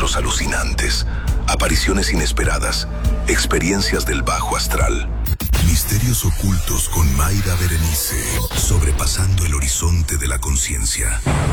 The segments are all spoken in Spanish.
encuentros alucinantes, apariciones inesperadas, experiencias del bajo astral. Misterios ocultos con Mayra Berenice, sobrepasando el horizonte de la conciencia.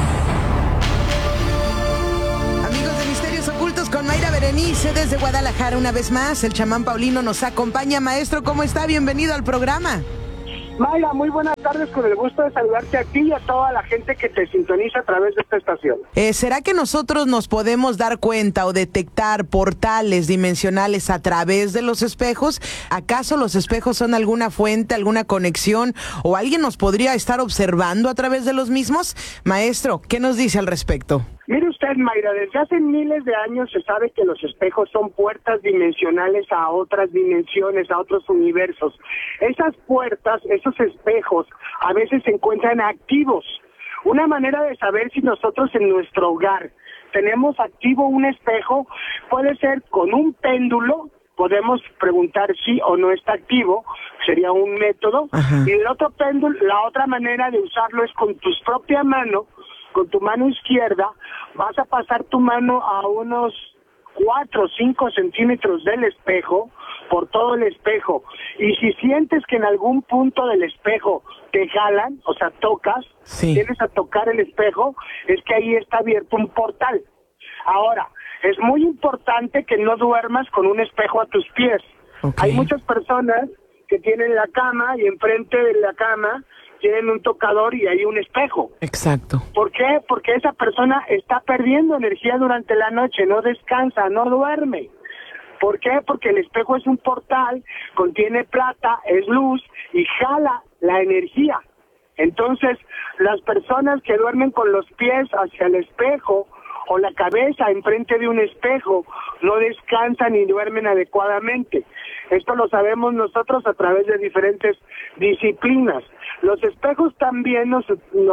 Amigos de Misterios Ocultos con Mayra Berenice desde Guadalajara, una vez más, el chamán Paulino nos acompaña. Maestro, ¿cómo está? Bienvenido al programa. Mayra, muy buenas tardes, con el gusto de saludarte a ti y a toda la gente que te sintoniza a través de esta estación. ¿Será que nosotros nos podemos dar cuenta o detectar portales dimensionales a través de los espejos? ¿Acaso los espejos son alguna fuente, alguna conexión o alguien nos podría estar observando a través de los mismos? Maestro, ¿qué nos dice al respecto? Mire usted, Mayra, desde hace miles de años se sabe que los espejos son puertas dimensionales a otras dimensiones, a otros universos. Esas puertas, esos espejos, a veces se encuentran activos. Una manera de saber si nosotros en nuestro hogar tenemos activo un espejo puede ser con un péndulo. Podemos preguntar si o no está activo, sería un método. Ajá. Y el otro péndulo, la otra manera de usarlo es con tu propia mano. Con tu mano izquierda vas a pasar tu mano a unos 4 o 5 centímetros del espejo, por todo el espejo, y si sientes que en algún punto del espejo te jalan, o sea, tocas, tienes a tocar el espejo, es que ahí está abierto un portal. Ahora, es muy importante que no duermas con un espejo a tus pies. Okay. Hay muchas personas que tienen la cama y enfrente de la cama tienen un tocador y hay un espejo. Exacto. ¿Por qué? Porque esa persona está perdiendo energía durante la noche, no descansa, no duerme. ¿Por qué? Porque el espejo es un portal, contiene plata, es luz y jala la energía. Entonces, las personas que duermen con los pies hacia el espejo o la cabeza enfrente de un espejo no descansan ni duermen adecuadamente. Esto lo sabemos nosotros a través de diferentes disciplinas. Los espejos también nos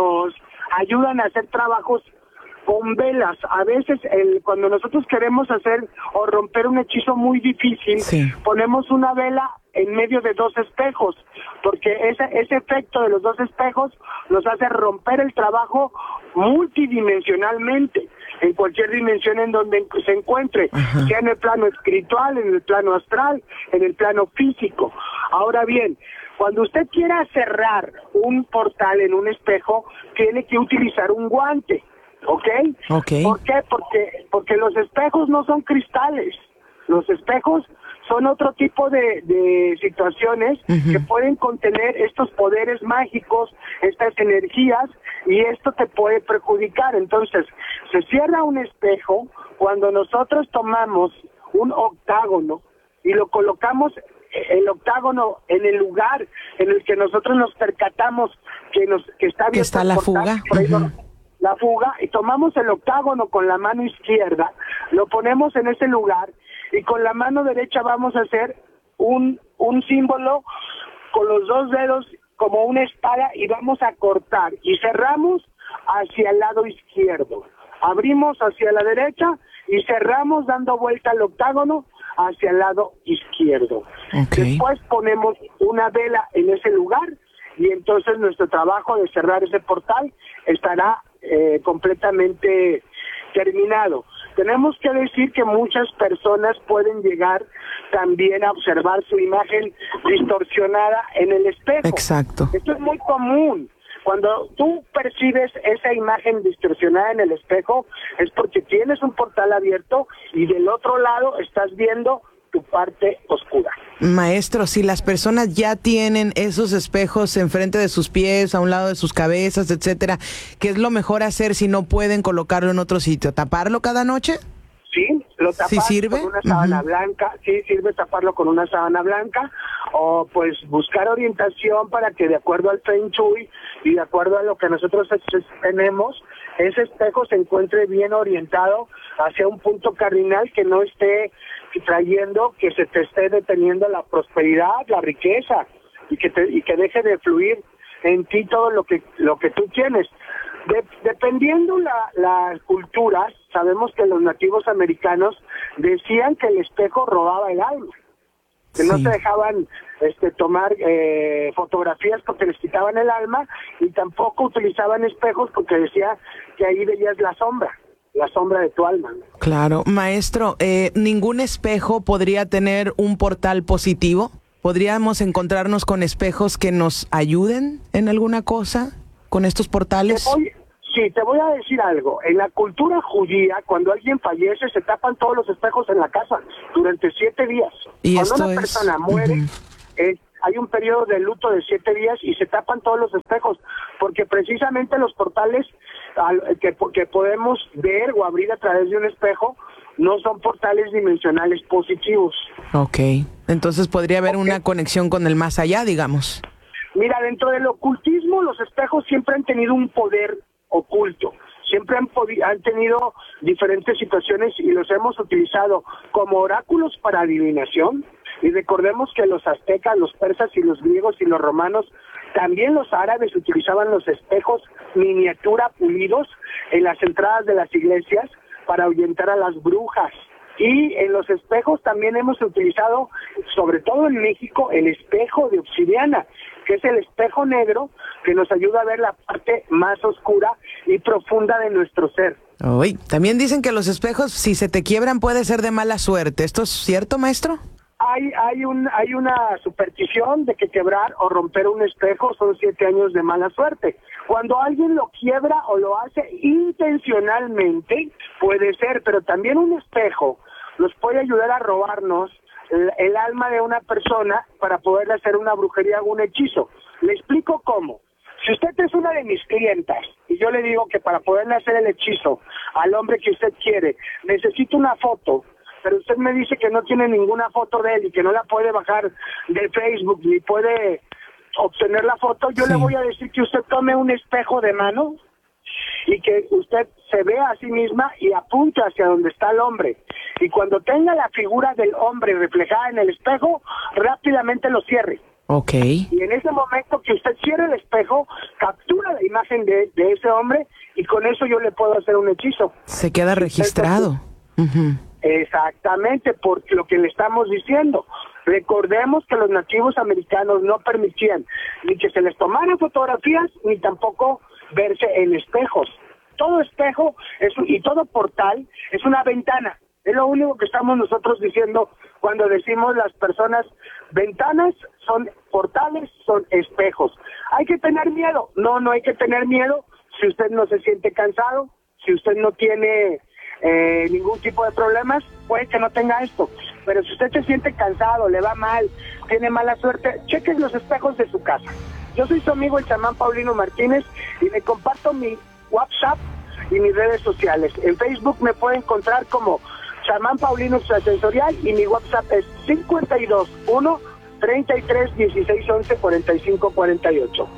ayudan a hacer trabajos con velas. A veces cuando nosotros queremos hacer o romper un hechizo muy difícil, ponemos una vela en medio de 2 espejos, porque ese efecto de los 2 espejos nos hace romper el trabajo multidimensionalmente, en cualquier dimensión en donde se encuentre, sea en el plano espiritual, en el plano astral, en el plano físico. Ahora bien, cuando usted quiera cerrar un portal en un espejo, tiene que utilizar un guante, ¿ok? Okay. ¿Por qué? Porque los espejos no son cristales. Los espejos son otro tipo de situaciones que pueden contener estos poderes mágicos, estas energías, y esto te puede perjudicar. Entonces, se cierra un espejo cuando nosotros tomamos un octágono y lo colocamos el octágono en el lugar en el que nosotros nos percatamos que está abierto, que está la fuga. La fuga, y tomamos el octágono con la mano izquierda, lo ponemos en ese lugar y con la mano derecha vamos a hacer un símbolo con los 2 dedos como una espada y vamos a cortar y cerramos hacia el lado izquierdo. Abrimos hacia la derecha y cerramos dando vuelta al octágono hacia el lado izquierdo. Okay. Después ponemos una vela en ese lugar y entonces nuestro trabajo de cerrar ese portal estará completamente terminado. Tenemos que decir que muchas personas pueden llegar también a observar su imagen distorsionada en el espejo. Exacto. Esto es muy común. Cuando tú percibes esa imagen distorsionada en el espejo, es porque tienes un portal abierto y del otro lado estás viendo tu parte oscura. Maestro, si las personas ya tienen esos espejos enfrente de sus pies, a un lado de sus cabezas, etcétera, ¿qué es lo mejor hacer si no pueden colocarlo en otro sitio? ¿Taparlo cada noche? Sí, lo tapas ¿Sí sirve? Con una sábana blanca, sí sirve taparlo con una sábana blanca, o pues buscar orientación para que de acuerdo al Feng Shui y de acuerdo a lo que nosotros tenemos, ese espejo se encuentre bien orientado hacia un punto cardinal que no esté trayendo, que se te esté deteniendo la prosperidad, la riqueza, y que deje de fluir en ti todo lo que tú tienes. Dependiendo las culturas, sabemos que los nativos americanos decían que el espejo robaba el alma, que no se dejaban tomar fotografías porque les quitaban el alma, y tampoco utilizaban espejos porque decía que ahí veías la sombra. la sombra de tu alma. Claro. Maestro, ¿ningún espejo podría tener un portal positivo? ¿Podríamos encontrarnos con espejos que nos ayuden en alguna cosa con estos portales? Sí, te voy a decir algo. En la cultura judía, cuando alguien fallece, se tapan todos los espejos en la casa durante 7 días. Y cuando una persona muere, hay un periodo de luto de 7 días y se tapan todos los espejos, porque precisamente los portales que podemos ver o abrir a través de un espejo no son portales dimensionales positivos. Ok, entonces podría haber una conexión con el más allá, digamos. Mira, dentro del ocultismo, los espejos siempre han tenido un poder oculto. Siempre han tenido diferentes situaciones y los hemos utilizado como oráculos para adivinación. Y recordemos que los aztecas, los persas y los griegos y los romanos, también los árabes utilizaban los espejos miniatura pulidos en las entradas de las iglesias para ahuyentar a las brujas. Y en los espejos también hemos utilizado, sobre todo en México, el espejo de obsidiana, que es el espejo negro que nos ayuda a ver la parte más oscura y profunda de nuestro ser. Uy, también dicen que los espejos, si se te quiebran, puede ser de mala suerte. ¿Esto es cierto, maestro? Hay una superstición de que quebrar o romper un espejo son 7 años de mala suerte. Cuando alguien lo quiebra o lo hace intencionalmente, puede ser, pero también un espejo nos puede ayudar a robarnos el alma de una persona para poderle hacer una brujería o un hechizo. Le explico cómo. Si usted es una de mis clientas y yo le digo que para poderle hacer el hechizo al hombre que usted quiere, necesito una foto, pero usted me dice que no tiene ninguna foto de él y que no la puede bajar de Facebook ni puede obtener la foto, yo le voy a decir que usted tome un espejo de mano y que usted se vea a sí misma y apunte hacia donde está el hombre. Y cuando tenga la figura del hombre reflejada en el espejo, rápidamente lo cierre. Ok. Y en ese momento que usted cierre el espejo, captura la imagen de ese hombre y con eso yo le puedo hacer un hechizo. Se queda registrado. Exactamente, por lo que le estamos diciendo. Recordemos que los nativos americanos no permitían ni que se les tomaran fotografías ni tampoco verse en espejos. Todo espejo y todo portal es una ventana. Es lo único que estamos nosotros diciendo cuando decimos las personas, ventanas son portales, son espejos. ¿Hay que tener miedo? No, no hay que tener miedo si usted no se siente cansado, si usted no tiene ningún tipo de problemas, puede que no tenga esto. Pero si usted se siente cansado, le va mal, tiene mala suerte, chequen los espejos de su casa. Yo soy su amigo el chamán Paulino Martínez y le comparto mi WhatsApp y mis redes sociales. En Facebook me puede encontrar como chamán Paulino Extrasensorial y mi WhatsApp es 521 33 16 11 45 48.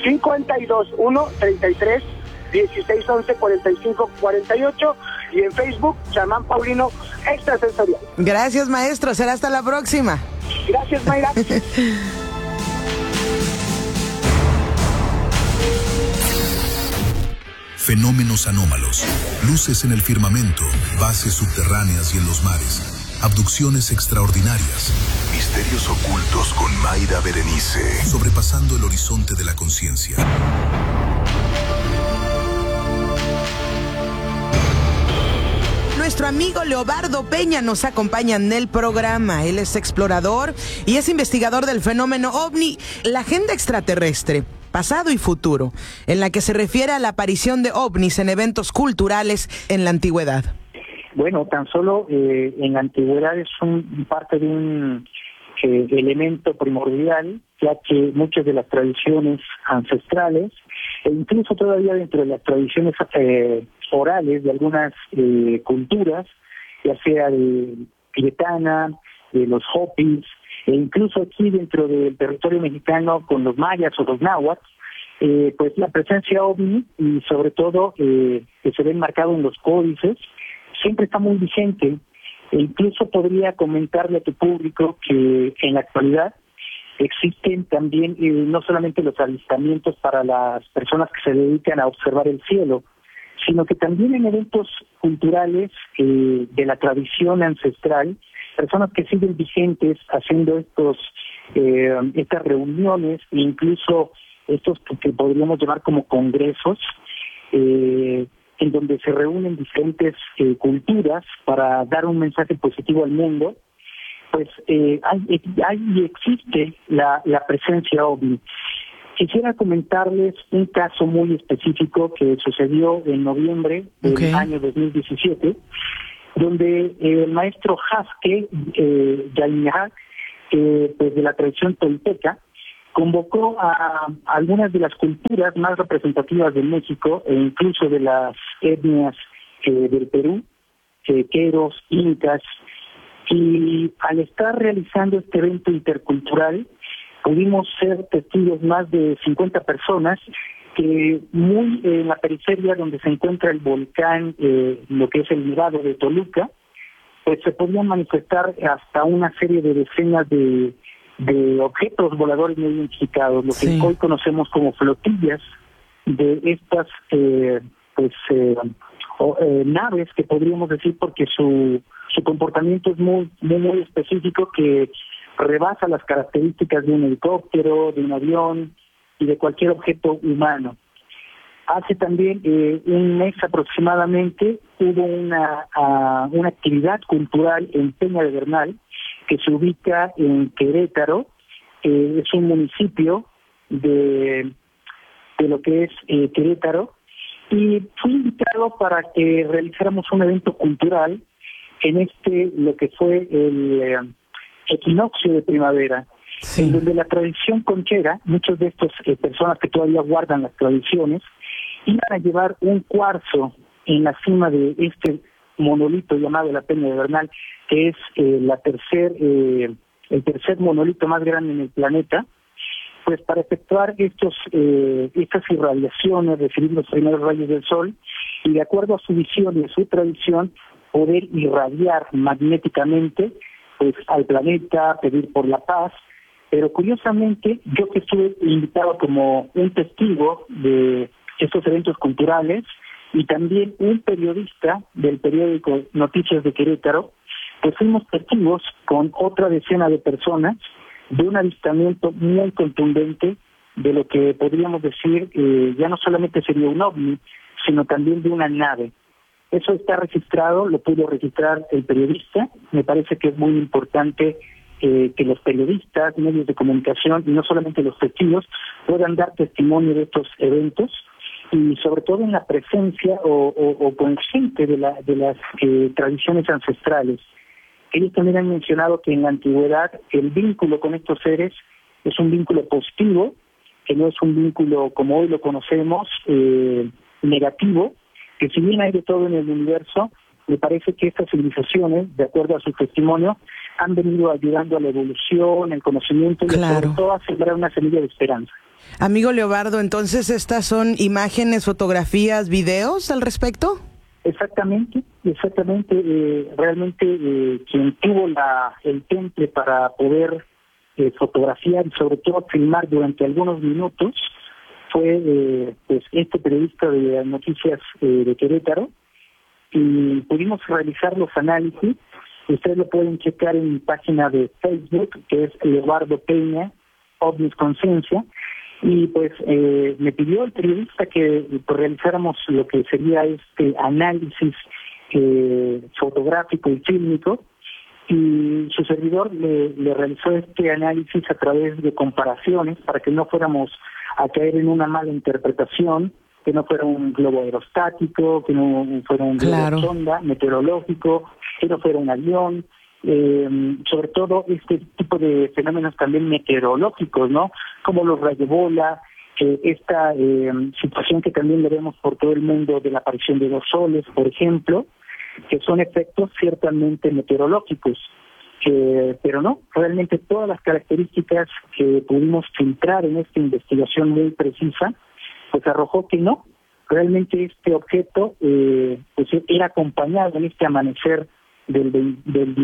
521 33 16 11 45 48 y en Facebook chamán Paulino Extrasensorial. Gracias, maestro. Será hasta la próxima. Gracias, Mayra. Fenómenos anómalos, luces en el firmamento, bases subterráneas y en los mares, abducciones extraordinarias, misterios ocultos con Mayra Berenice, sobrepasando el horizonte de la conciencia. Nuestro amigo Leobardo Peña nos acompaña en el programa. Él es explorador y es investigador del fenómeno OVNI, la agenda extraterrestre, pasado y futuro, en la que se refiere a la aparición de ovnis en eventos culturales en la antigüedad. Bueno, tan solo en la antigüedad es parte de un elemento primordial, ya que muchas de las tradiciones ancestrales, e incluso todavía dentro de las tradiciones orales de algunas culturas, ya sea de tibetana, de los hopis, e incluso aquí dentro del territorio mexicano con los mayas o los náhuatl, pues la presencia ovni y sobre todo que se ve enmarcado en los códices, siempre está muy vigente. E incluso podría comentarle a tu público que en la actualidad existen también no solamente los avistamientos para las personas que se dedican a observar el cielo, sino que también en eventos culturales de la tradición ancestral, personas que siguen vigentes haciendo estas reuniones e incluso estos que podríamos llamar como congresos, que en donde se reúnen diferentes culturas para dar un mensaje positivo al mundo, pues existe la presencia OVNI. Quisiera comentarles un caso muy específico que sucedió en noviembre del año 2017, donde el maestro Jasque Yaiñac, pues de la tradición tolteca, convocó a algunas de las culturas más representativas de México e incluso de las etnias del Perú, queros, incas, y al estar realizando este evento intercultural pudimos ser testigos más de 50 personas que muy en la periferia donde se encuentra el volcán, lo que es el Nevado de Toluca, pues se podían manifestar hasta una serie de decenas de objetos voladores no identificados, lo que hoy conocemos como flotillas de estas naves, que podríamos decir porque su comportamiento es muy específico, que rebasa las características de un helicóptero, de un avión y de cualquier objeto humano. Hace también un mes aproximadamente hubo una actividad cultural en Peña de Bernal, que se ubica en Querétaro, es un municipio de lo que es Querétaro, y fui invitado para que realizáramos un evento cultural en lo que fue el equinoccio de primavera, en donde la tradición conchera, muchos de estas personas que todavía guardan las tradiciones, iban a llevar un cuarzo en la cima de este monolito llamado la Peña de Bernal, que es el tercer monolito más grande en el planeta, pues para efectuar estas irradiaciones, recibir los primeros rayos del sol, y de acuerdo a su visión y a su tradición, poder irradiar magnéticamente pues al planeta, pedir por la paz. Pero curiosamente, yo que estuve invitado como un testigo de estos eventos culturales, y también un periodista del periódico Noticias de Querétaro, pues fuimos testigos con otra decena de personas de un avistamiento muy contundente de lo que podríamos decir ya no solamente sería un ovni, sino también de una nave. Eso está registrado, lo pudo registrar el periodista. Me parece que es muy importante que los periodistas, medios de comunicación, y no solamente los testigos, puedan dar testimonio de estos eventos, y sobre todo en la presencia o consciente de las tradiciones ancestrales. Ellos también han mencionado que en la antigüedad el vínculo con estos seres es un vínculo positivo, que no es un vínculo como hoy lo conocemos, negativo, que si bien hay de todo en el universo, me parece que estas civilizaciones, de acuerdo a su testimonio, han venido ayudando a la evolución, el conocimiento, y sobre todo a sembrar una semilla de esperanza. Amigo Leobardo, entonces estas son imágenes, fotografías, videos al respecto. Exactamente. Realmente quien tuvo el temple para poder fotografiar y sobre todo filmar durante algunos minutos fue pues este periodista de Noticias de Querétaro, y pudimos realizar los análisis. Ustedes lo pueden checar en mi página de Facebook, que es Leobardo Peña, OVNIs Conciencia. Y pues me pidió el periodista que realizáramos lo que sería este análisis fotográfico y fílmico, y su servidor le realizó este análisis a través de comparaciones para que no fuéramos a caer en una mala interpretación, que no fuera un globo aerostático, que no fuera un globo sonda meteorológico, que no fuera un avión. Sobre todo este tipo de fenómenos también meteorológicos, ¿no? Como los rayobola, esta situación que también le vemos por todo el mundo de la aparición de dos soles, por ejemplo, que son efectos ciertamente meteorológicos, pero no, realmente todas las características que pudimos filtrar en esta investigación muy precisa, pues arrojó que no, realmente este objeto pues era acompañado en este amanecer del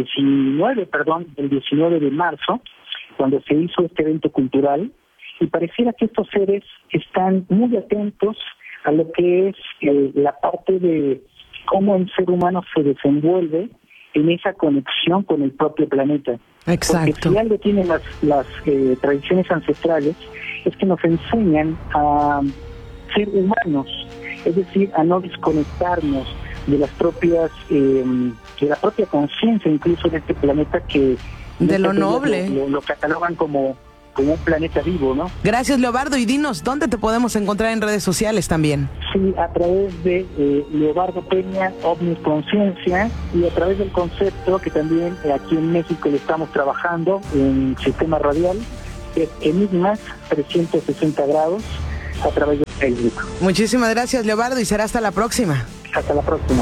19 de marzo, cuando se hizo este evento cultural, y pareciera que estos seres están muy atentos a lo que es la parte de cómo el ser humano se desenvuelve en esa conexión con el propio planeta. Exacto. Porque si algo tienen las tradiciones ancestrales, es que nos enseñan a ser humanos es decir, a no desconectarnos de las propias, de la propia conciencia incluso de este planeta que de lo noble lo catalogan como un planeta vivo, ¿no? Gracias, Leobardo, y dinos, ¿dónde te podemos encontrar en redes sociales también? Sí, a través de Leobardo Peña, Omniconciencia, y a través del concepto que también aquí en México le estamos trabajando en Sistema Radial, que es Enigmas 360 grados, a través de Facebook. Muchísimas gracias, Leobardo, y será hasta la próxima. Hasta la próxima.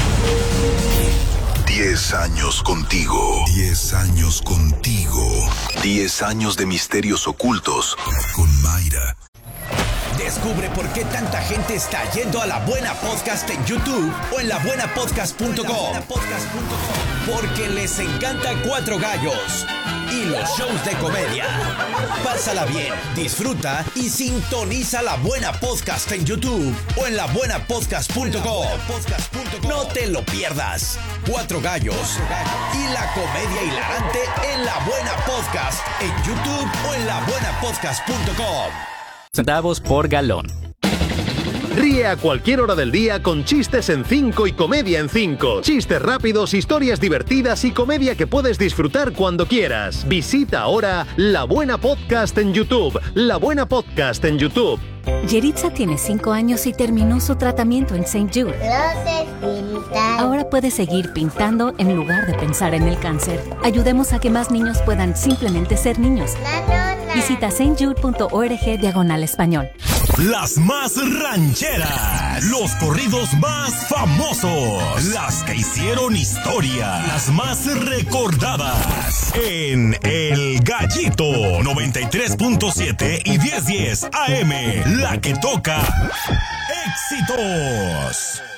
10 años contigo. 10 años contigo. 10 años de misterios ocultos con Mayra. Descubre por qué tanta gente está yendo a La Buena Podcast en YouTube o en labuenapodcast.com. Porque les encanta Cuatro Gallos y los shows de comedia. Pásala bien, disfruta y sintoniza La Buena Podcast en YouTube o en labuenapodcast.com. No te lo pierdas. Cuatro Gallos y la comedia hilarante en La Buena Podcast en YouTube o en labuenapodcast.com. Centavos por galón. Ríe a cualquier hora del día con Chistes en 5 y Comedia en 5. Chistes rápidos, historias divertidas y comedia que puedes disfrutar cuando quieras. Visita ahora La Buena Podcast en YouTube. La Buena Podcast en YouTube. Yeritza tiene 5 años y terminó su tratamiento en St. Jude. Ahora puede seguir pintando en lugar de pensar en el cáncer. Ayudemos a que más niños puedan simplemente ser niños. Visita stjude.org/español. Las más rancheras, los corridos más famosos, las que hicieron historia, las más recordadas. En El Gallito, 93.7 y 1010 AM, la que toca éxitos.